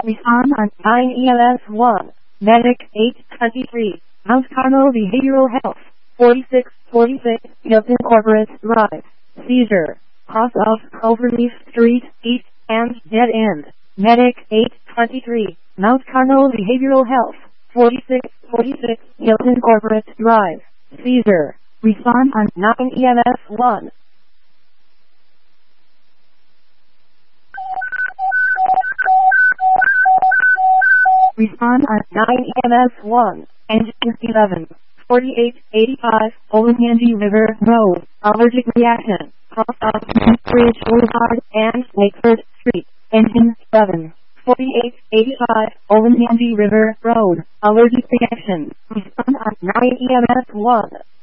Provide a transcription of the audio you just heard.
Respond on 9 EMS 1. Medic 823. Mount Carmel Behavioral Health. 4646 Hilton Corporate Drive. Seizure. Cross off Cloverleaf Street, East, and Dead End. Medic 823. Mount Carmel Behavioral Health. 4646 Hilton Corporate Drive. Seizure. Respond on 9 EMS 1. Respond on 9 EMS 1. Engine 11. 4885 Olentangy River Road. Allergic reaction. Cross off Bridge Boulevard and Lakeford Street. Engine 7. 4885 Olentangy River Road. Allergic reaction. Respond on 9 EMS 1.